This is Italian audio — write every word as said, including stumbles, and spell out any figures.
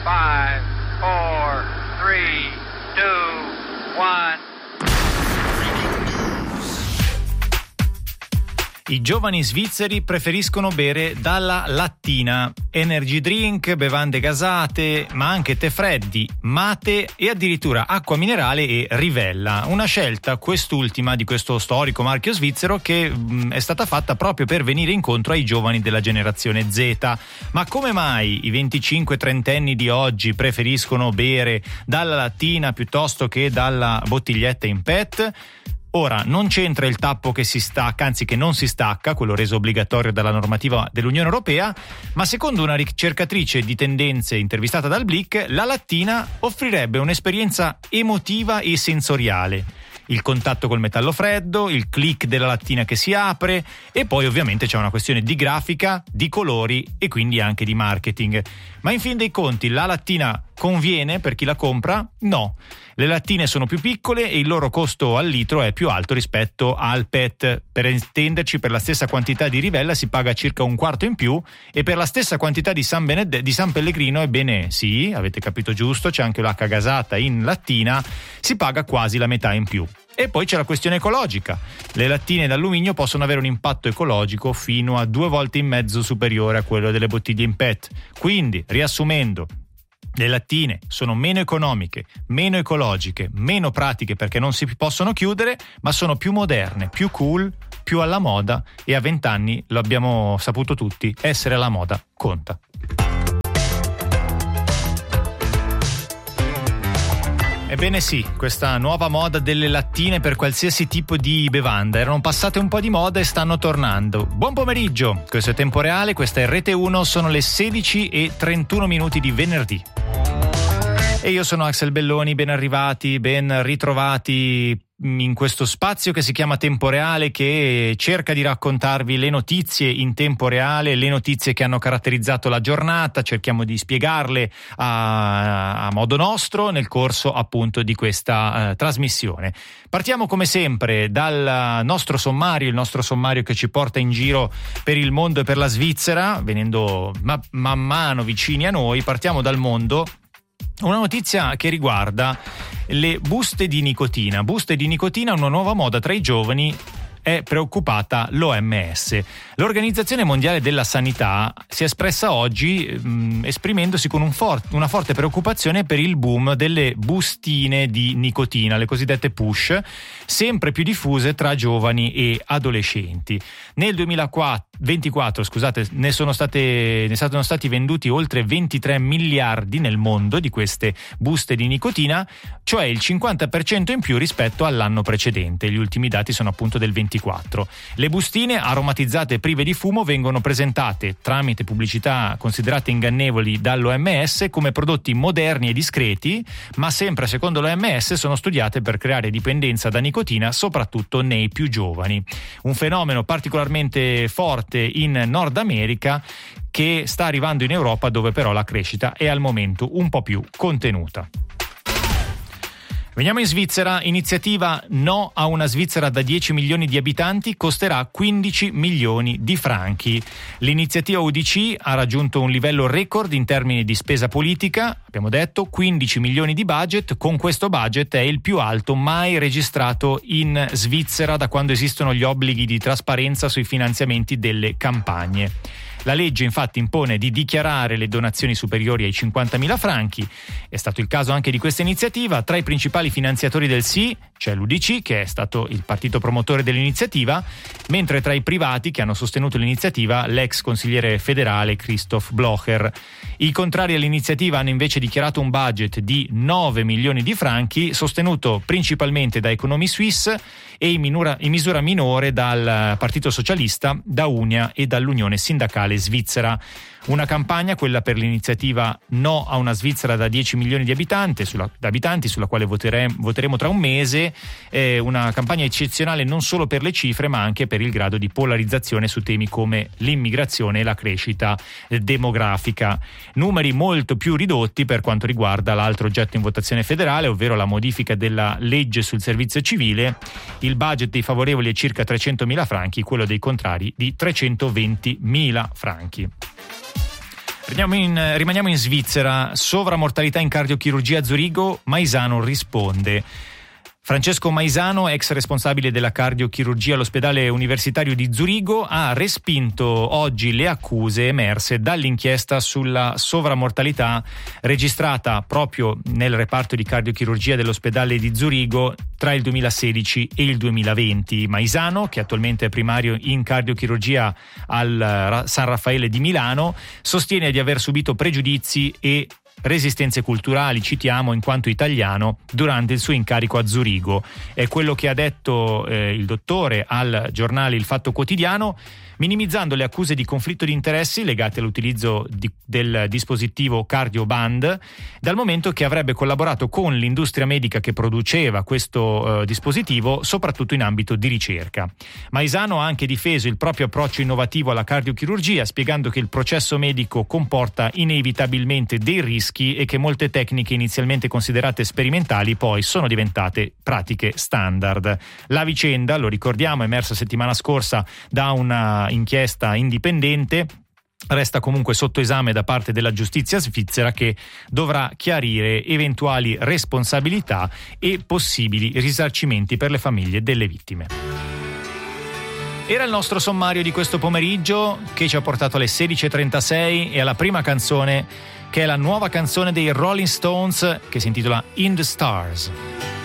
five, four, three, two, one. I giovani svizzeri preferiscono bere dalla lattina, energy drink, bevande gasate, ma anche tè freddi, mate e addirittura acqua minerale e Rivella. Una scelta, quest'ultima, di questo storico marchio svizzero che mh, è stata fatta proprio per venire incontro ai giovani della generazione Z. Ma come mai i venticinque trentenni di oggi preferiscono bere dalla lattina piuttosto che dalla bottiglietta in P E T? Ora, non c'entra il tappo che si stacca, anzi che non si stacca, quello reso obbligatorio dalla normativa dell'Unione Europea, ma secondo una ricercatrice di tendenze intervistata dal Blick, la lattina offrirebbe un'esperienza emotiva e sensoriale. Il contatto col metallo freddo, il click della lattina che si apre e poi ovviamente c'è una questione di grafica, di colori e quindi anche di marketing. Ma in fin dei conti la lattina conviene per chi la compra? No. Le lattine sono più piccole e il loro costo al litro è più alto rispetto al P E T. Per intenderci, per la stessa quantità di Rivella si paga circa un quarto in più e per la stessa quantità di San, Bened- di San Pellegrino, ebbene sì, avete capito giusto, c'è anche l'acqua gasata in lattina, si paga quasi la metà in più. E poi c'è la questione ecologica. Le lattine d'alluminio possono avere un impatto ecologico fino a due volte e mezzo superiore a quello delle bottiglie in P E T. Quindi, riassumendo, le lattine sono meno economiche, meno ecologiche, meno pratiche perché non si possono chiudere, ma sono più moderne, più cool, più alla moda e a vent'anni, lo abbiamo saputo tutti, essere alla moda conta. Ebbene sì, questa nuova moda delle lattine per qualsiasi tipo di bevanda. Erano passate un po' di moda e stanno tornando. Buon pomeriggio, questo è Tempo Reale, questa è Rete uno, sono le sedici e trentuno minuti di venerdì. E io sono Axel Belloni, ben arrivati, ben ritrovati in questo spazio che si chiama Tempo Reale, che cerca di raccontarvi le notizie in tempo reale, le notizie che hanno caratterizzato la giornata, cerchiamo di spiegarle a, a modo nostro nel corso appunto di questa uh, trasmissione. Partiamo come sempre dal nostro sommario, il nostro sommario che ci porta in giro per il mondo e per la Svizzera, venendo ma- man mano vicini a noi. Partiamo dal mondo. Una notizia che riguarda le buste di nicotina. Buste di nicotina, una nuova moda tra i giovani, è preoccupata l'O M S. L'Organizzazione Mondiale della Sanità si è espressa oggi mh, esprimendosi con un for- una forte preoccupazione per il boom delle bustine di nicotina, le cosiddette push, sempre più diffuse tra giovani e adolescenti. Nel duemilaventiquattro, scusate, ne sono state ne sono stati venduti oltre ventitré miliardi nel mondo di queste buste di nicotina, cioè il cinquanta per cento in più rispetto all'anno precedente. Gli ultimi dati sono appunto del ventiquattro. Le bustine aromatizzate e prive di fumo vengono presentate tramite pubblicità considerate ingannevoli dall'O M S come prodotti moderni e discreti, ma sempre secondo l'O M S sono studiate per creare dipendenza da nicotina soprattutto nei più giovani. Un fenomeno particolarmente forte in Nord America che sta arrivando in Europa, dove però la crescita è al momento un po' più contenuta. Veniamo in Svizzera. Iniziativa No a una Svizzera da dieci milioni di abitanti costerà quindici milioni di franchi. L'iniziativa U D C ha raggiunto un livello record in termini di spesa politica, abbiamo detto quindici milioni di budget. Con questo budget è il più alto mai registrato in Svizzera da quando esistono gli obblighi di trasparenza sui finanziamenti delle campagne. La legge infatti impone di dichiarare le donazioni superiori ai cinquantamila franchi. È stato il caso anche di questa iniziativa. Tra i principali finanziatori del sì c'è l'U D C, che è stato il partito promotore dell'iniziativa, mentre tra i privati che hanno sostenuto l'iniziativa l'ex consigliere federale Christoph Blocher. I contrari all'iniziativa hanno invece dichiarato un budget di nove milioni di franchi, sostenuto principalmente da Economie Suisse e in, minura, in misura minore dal Partito Socialista, da Unia e dall'Unione Sindacale Svizzera. Una campagna, quella per l'iniziativa No a una Svizzera da dieci milioni di abitanti, sulla, da abitanti, sulla quale voteremo, voteremo tra un mese. È una campagna eccezionale non solo per le cifre, ma anche per il grado di polarizzazione su temi come l'immigrazione e la crescita demografica. Numeri molto più ridotti per quanto riguarda l'altro oggetto in votazione federale, ovvero la modifica della legge sul servizio civile. Il budget dei favorevoli è circa trecentomila franchi, quello dei contrari di trecentoventimila franchi. In, rimaniamo in Svizzera. Sovramortalità in cardiochirurgia a Zurigo, Maisano risponde. Francesco Maisano, ex responsabile della cardiochirurgia all'ospedale universitario di Zurigo, ha respinto oggi le accuse emerse dall'inchiesta sulla sovramortalità registrata proprio nel reparto di cardiochirurgia dell'ospedale di Zurigo tra il duemilasedici e il duemilaventi. Maisano, che attualmente è primario in cardiochirurgia al San Raffaele di Milano, sostiene di aver subito pregiudizi e resistenze culturali, citiamo, in quanto italiano, durante il suo incarico a Zurigo. È quello che ha detto eh, il dottore al giornale Il Fatto Quotidiano, minimizzando le accuse di conflitto di interessi legate all'utilizzo di, del dispositivo CardioBand, dal momento che avrebbe collaborato con l'industria medica che produceva questo eh, dispositivo, soprattutto in ambito di ricerca. Maisano ha anche difeso il proprio approccio innovativo alla cardiochirurgia, spiegando che il processo medico comporta inevitabilmente dei rischi e che molte tecniche inizialmente considerate sperimentali poi sono diventate pratiche standard. La vicenda, lo ricordiamo, è emersa settimana scorsa da una inchiesta indipendente. Resta comunque sotto esame da parte della giustizia svizzera, che dovrà chiarire eventuali responsabilità e possibili risarcimenti per le famiglie delle vittime. Era il nostro sommario di questo pomeriggio, che ci ha portato alle sedici e trentasei e alla prima canzone, che è la nuova canzone dei Rolling Stones, che si intitola In the Stars.